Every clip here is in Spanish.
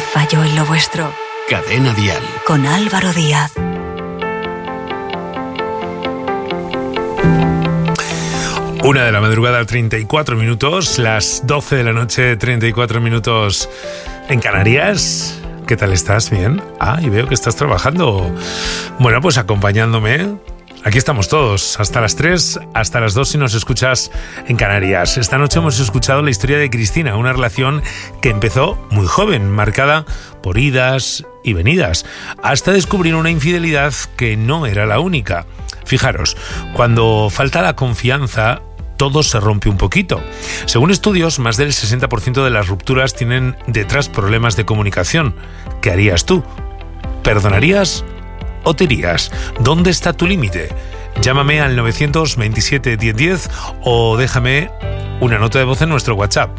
falló en lo vuestro? Cadena Dial. Con Álvaro Díaz. Una de la madrugada, 34 minutos, las 12 de la noche, 34 minutos en Canarias. ¿Qué tal estás? ¿Bien? Y veo que estás trabajando. Bueno, pues acompañándome. Aquí estamos todos, hasta las 3, hasta las 2 si nos escuchas en Canarias. Esta noche hemos escuchado la historia de Cristina, una relación que empezó muy joven, marcada por idas y venidas, hasta descubrir una infidelidad que no era la única. Fijaros, cuando falta la confianza, todo se rompe un poquito. Según estudios, más del 60% de las rupturas tienen detrás problemas de comunicación. ¿Qué harías tú? ¿Perdonarías o te irías? ¿Dónde está tu límite? Llámame al 927-1010 o déjame una nota de voz en nuestro WhatsApp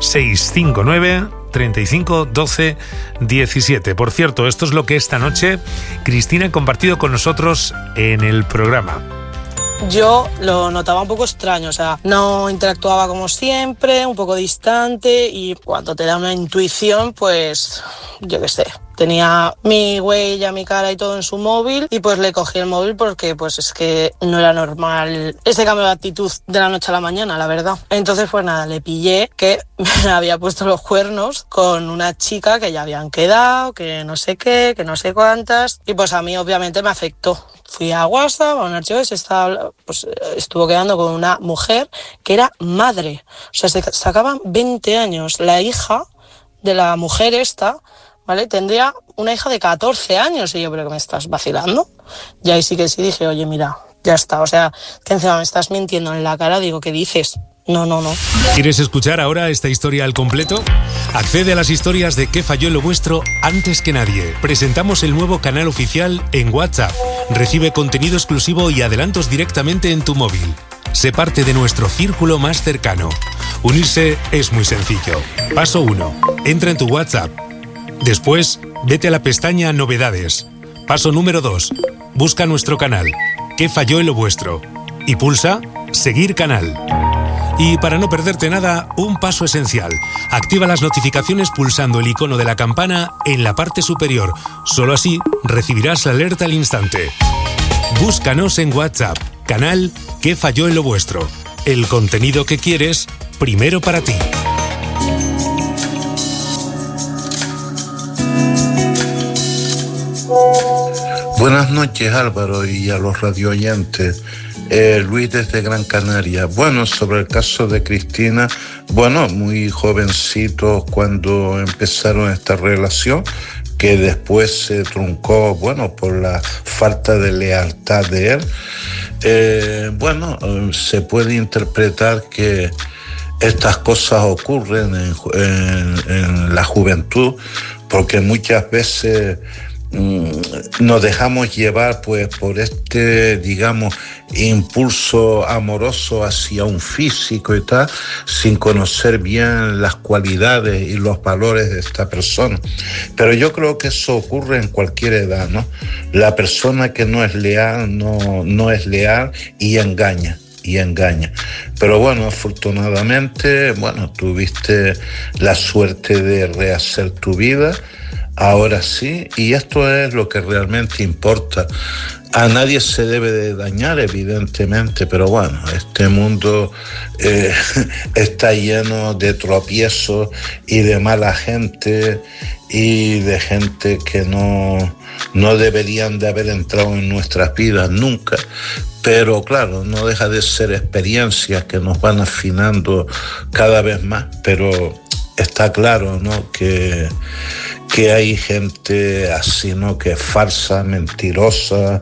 659 35 12 17. Por cierto, esto es lo que esta noche Cristina ha compartido con nosotros en el programa. Yo lo notaba un poco extraño, o sea, no interactuaba como siempre, un poco distante, y cuando te da una intuición, pues yo qué sé, tenía mi huella, mi cara y todo en su móvil, y pues le cogí el móvil porque pues es que no era normal ese cambio de actitud de la noche a la mañana, la verdad. Entonces pues nada, le pillé que me había puesto los cuernos con una chica que ya habían quedado, que no sé qué, que no sé cuántas, y pues a mí obviamente me afectó. Fui a WhatsApp, a un archivo, y estuvo quedando con una mujer que era madre. O sea, se sacaban 20 años. La hija de la mujer esta, ¿vale? Tendría una hija de 14 años. Y yo, ¿pero que me estás vacilando? Y ahí sí dije, oye, mira, ya está. O sea, que encima me estás mintiendo en la cara. Digo, ¿qué dices? No. ¿Quieres escuchar ahora esta historia al completo? Accede a las historias de ¿Qué falló en lo vuestro? Antes que nadie. Presentamos el nuevo canal oficial en WhatsApp. Recibe contenido exclusivo y adelantos directamente en tu móvil. Sé parte de nuestro círculo más cercano. Unirse es muy sencillo. Paso 1. Entra en tu WhatsApp. Después, vete a la pestaña Novedades. Paso número 2. Busca nuestro canal. ¿Qué falló en lo vuestro? Y pulsa Seguir canal. Y para no perderte nada, un paso esencial. Activa las notificaciones pulsando el icono de la campana en la parte superior. Solo así recibirás la alerta al instante. Búscanos en WhatsApp, canal ¿Qué falló en lo vuestro? El contenido que quieres, primero para ti. Buenas noches, Álvaro, y a los radioyentes. Luis desde Gran Canaria. Bueno, sobre el caso de Cristina, bueno, muy jovencitos cuando empezaron esta relación, que después se truncó, bueno, por la falta de lealtad de él. Se puede interpretar que estas cosas ocurren en la juventud, porque muchas veces nos dejamos llevar pues por este, digamos, impulso amoroso hacia un físico y tal, sin conocer bien las cualidades y los valores de esta persona. Pero yo creo que eso ocurre en cualquier edad, ¿no? La persona que no es leal no es leal y engaña. Pero bueno, afortunadamente, bueno, tuviste la suerte de rehacer tu vida. Ahora sí, y esto es lo que realmente importa. A nadie se debe de dañar, evidentemente, pero bueno, este mundo está lleno de tropiezos y de mala gente y de gente que no deberían de haber entrado en nuestras vidas nunca. Pero claro, no deja de ser experiencias que nos van afinando cada vez más, pero está claro, ¿no?, que hay gente así, ¿no?, que es falsa, mentirosa,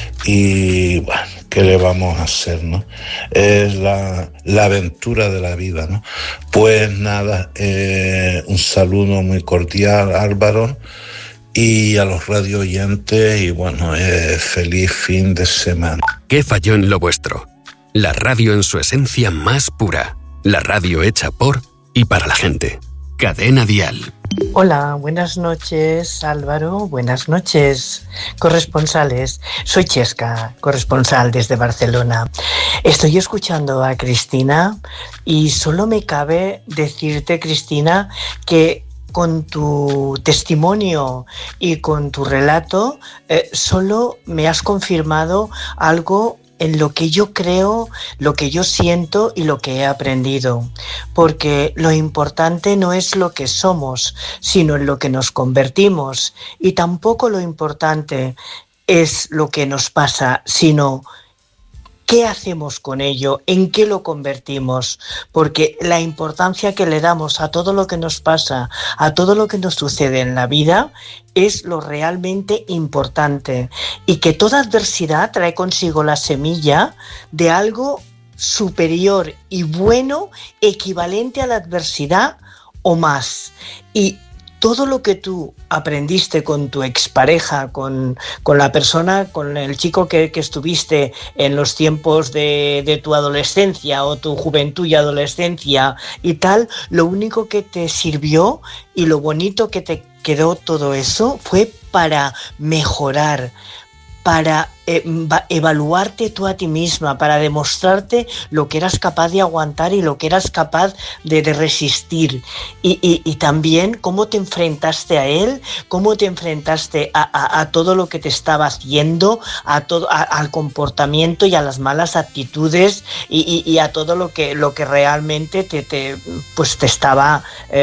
y bueno, ¿qué le vamos a hacer, no? Es la aventura de la vida, ¿no? Pues nada, un saludo muy cordial, Álvaro, y a los radio oyentes, y bueno, feliz fin de semana. ¿Qué falló en lo vuestro? La radio en su esencia más pura. La radio hecha por y para la gente. Cadena Dial. Hola, buenas noches, Álvaro. Buenas noches, corresponsales. Soy Chesca, corresponsal desde Barcelona. Estoy escuchando a Cristina y solo me cabe decirte, Cristina, que con tu testimonio y con tu relato solo me has confirmado algo en lo que yo creo, lo que yo siento y lo que he aprendido. Porque lo importante no es lo que somos, sino en lo que nos convertimos. Y tampoco lo importante es lo que nos pasa, sino ¿qué hacemos con ello? ¿En qué lo convertimos? Porque la importancia que le damos a todo lo que nos pasa, a todo lo que nos sucede en la vida, es lo realmente importante. Y que toda adversidad trae consigo la semilla de algo superior y bueno, equivalente a la adversidad o más. Y todo lo que tú aprendiste con tu expareja, con la persona, con el chico que estuviste en los tiempos de tu adolescencia o tu juventud y adolescencia y tal, lo único que te sirvió y lo bonito que te quedó todo eso fue para mejorar, para evaluarte tú a ti misma, para demostrarte lo que eras capaz de aguantar y lo que eras capaz de resistir. Y también cómo te enfrentaste a él, cómo te enfrentaste a todo lo que te estaba haciendo, al comportamiento y a las malas actitudes y a todo lo que realmente te estaba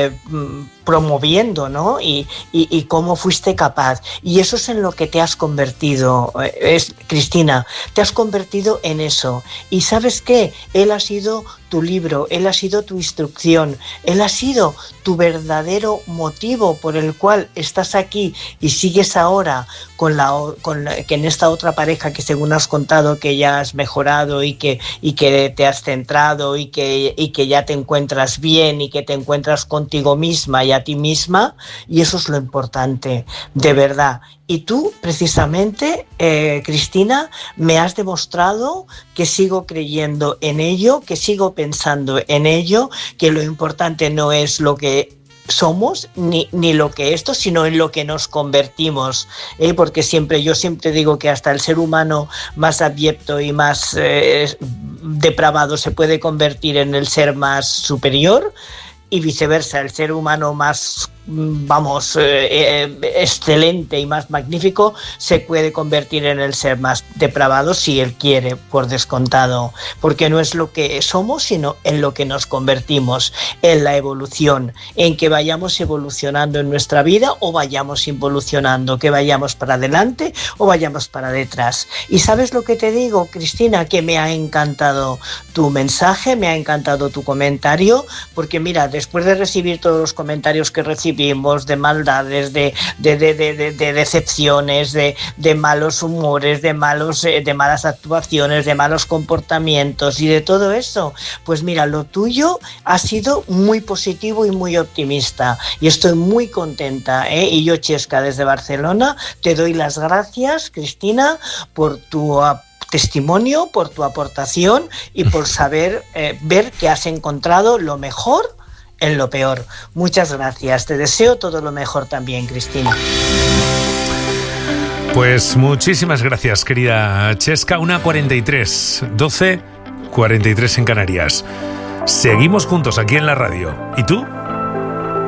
promoviendo, ¿no? Y cómo fuiste capaz. Y eso es en lo que te has convertido, Cristina, te has convertido en eso. Y ¿sabes qué? Él ha sido tu libro, él ha sido tu instrucción, él ha sido tu verdadero motivo por el cual estás aquí y sigues ahora que en esta otra pareja que según has contado que ya has mejorado y que te has centrado y que ya te encuentras bien y que te encuentras contigo misma y a ti misma, y eso es lo importante, de verdad. Y tú, precisamente, Cristina, me has demostrado que sigo creyendo en ello, que sigo pensando en ello, que lo importante no es lo que somos ni lo que esto, sino en lo que nos convertimos, porque yo siempre digo que hasta el ser humano más abyecto y más depravado se puede convertir en el ser más superior, y viceversa, el ser humano más excelente y más magnífico se puede convertir en el ser más depravado si él quiere, por descontado, porque no es lo que somos, sino en lo que nos convertimos, en la evolución, en que vayamos evolucionando en nuestra vida o vayamos involucionando, que vayamos para adelante o vayamos para detrás. Y ¿sabes lo que te digo, Cristina? Que me ha encantado tu mensaje, me ha encantado tu comentario, porque mira, después de recibir todos los comentarios que recibimos de maldades, de decepciones, de malos humores, de malas actuaciones, de malos comportamientos y de todo eso, pues mira, lo tuyo ha sido muy positivo y muy optimista y estoy muy contenta, y yo, Chesca, desde Barcelona, te doy las gracias, Cristina, por tu testimonio, por tu aportación y por saber ver que has encontrado lo mejor en lo peor. Muchas gracias. Te deseo todo lo mejor también, Cristina. Pues muchísimas gracias, querida Chesca. 1:43, 12:43 en Canarias. Seguimos juntos aquí en la radio. ¿Y tú?